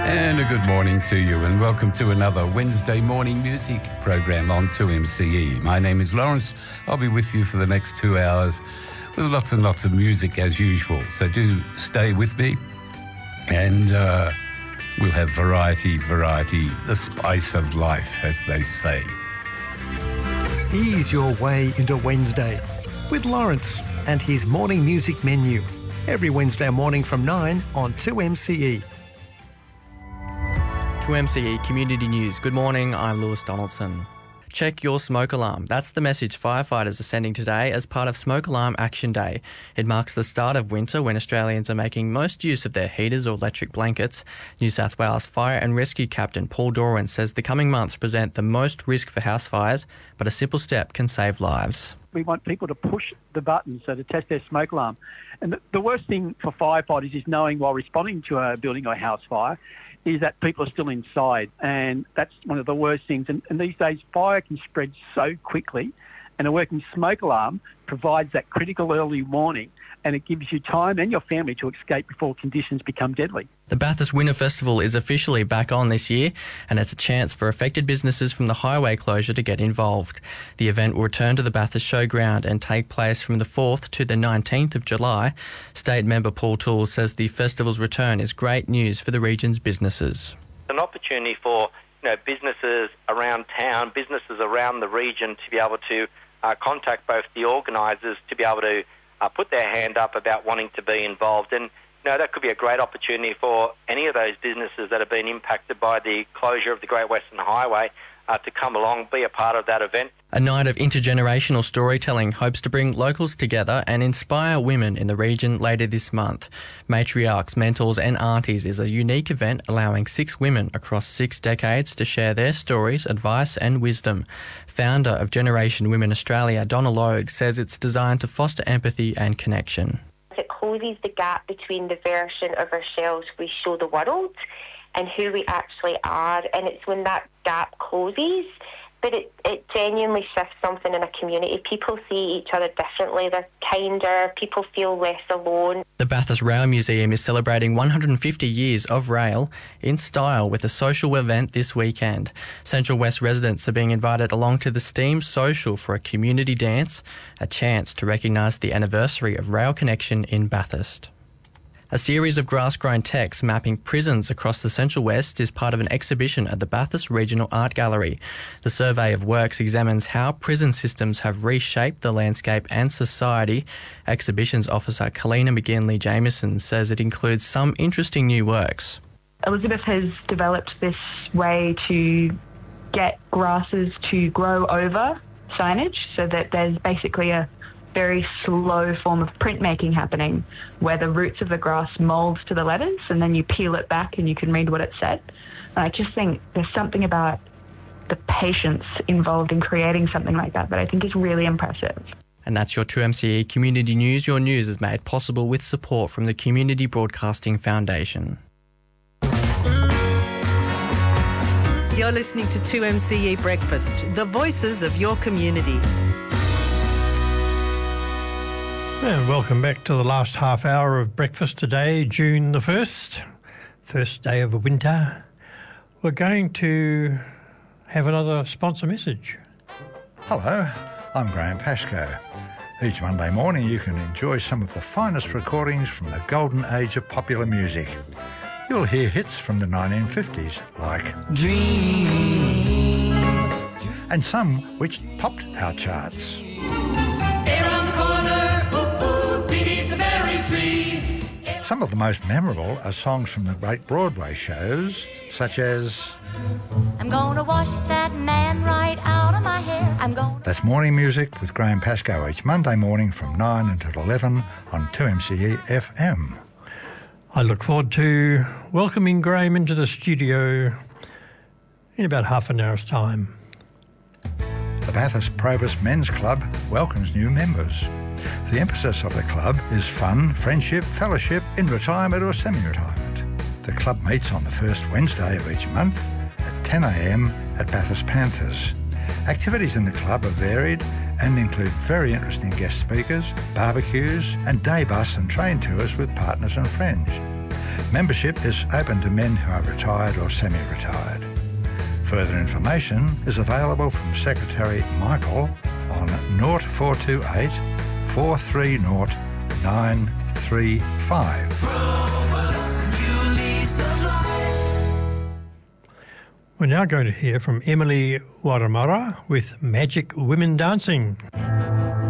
And a good morning to you, and welcome to another Wednesday morning music program on 2MCE. My name is Lawrence. I'll be with you for the next 2 hours with lots and lots of music as usual. So do stay with me, and we'll have variety, the spice of life, as they say. Ease your way into Wednesday with Lawrence and his morning music menu. Every Wednesday morning from 9 on 2MCE. 2MCE Community News. Good morning, I'm Lewis Donaldson. Check your smoke alarm. That's the message firefighters are sending today as part of Smoke Alarm Action Day. It marks the start of winter when Australians are making most use of their heaters or electric blankets. New South Wales Fire and Rescue Captain Paul Doran says the coming months present the most risk for house fires, but a simple step can save lives. We want people to push the button, so to test their smoke alarm. And the worst thing for firefighters is knowing while responding to a building or house fire is that people are still inside, and that's one of the worst things. And these days, fire can spread so quickly, and a working smoke alarm provides that critical early warning, and it gives you time and your family to escape before conditions become deadly. The Bathurst Winter Festival is officially back on this year, and it's a chance for affected businesses from the highway closure to get involved. The event will return to the Bathurst Showground and take place from the 4th to the 19th of July. State member Paul Toole says the festival's return is great news for the region's businesses. An opportunity for businesses around town, businesses around the region to be able to contact both the organisers to be able to put their hand up about wanting to be involved. And that could be a great opportunity for any of those businesses that have been impacted by the closure of the Great Western Highway to come along, be a part of that event. A night of intergenerational storytelling hopes to bring locals together and inspire women in the region later this month. Matriarchs, Mentors and Aunties is a unique event allowing 6 women across 6 decades to share their stories, advice and wisdom. Founder of Generation Women Australia, Donna Logue, says it's designed to foster empathy and connection. It closes the gap between the version of ourselves we show the world and who we actually are, and it's when that gap closes that it genuinely shifts something in a community. People see each other differently, they're kinder, people feel less alone. The Bathurst Rail Museum is celebrating 150 years of rail in style with a social event this weekend. Central West residents are being invited along to the Steam Social for a community dance, a chance to recognise the anniversary of rail connection in Bathurst. A series of grass-grown texts mapping prisons across the Central West is part of an exhibition at the Bathurst Regional Art Gallery. The survey of works examines how prison systems have reshaped the landscape and society. Exhibitions officer Kalina McGinley-Jameson says it includes some interesting new works. Elizabeth has developed this way to get grasses to grow over signage so that there's basically a very slow form of printmaking happening where the roots of the grass molds to the letters and then you peel it back and you can read what it said. And I just think there's something about the patience involved in creating something like that I think is really impressive. And that's your 2MCE Community News. Your news is made possible with support from the Community Broadcasting Foundation. You're listening to 2MCE Breakfast, the voices of your community. And welcome back to the last half hour of breakfast today, June the 1st, first day of the winter. We're going to have another sponsor message. Hello, I'm Graham Pascoe. Each Monday morning you can enjoy some of the finest recordings from the golden age of popular music. You'll hear hits from the 1950s like Dream and some which topped our charts. Some of the most memorable are songs from the great Broadway shows, such as I'm gonna wash that man right out of my hair. That's Morning Music with Graham Pascoe each Monday morning from 9 until 11 on 2MCE FM. I look forward to welcoming Graham into the studio in about half an hour's time. The Bathurst Probus Men's Club welcomes new members. The emphasis of the club is fun, friendship, fellowship in retirement or semi-retirement. The club meets on the first Wednesday of each month at 10 a.m. at Bathurst Panthers. Activities in the club are varied and include very interesting guest speakers, barbecues and day bus and train tours with partners and friends. Membership is open to men who are retired or semi-retired. Further information is available from Secretary Michael on 0428 430 935. We're now going to hear from Emily Waramara with Magic Women Dancing.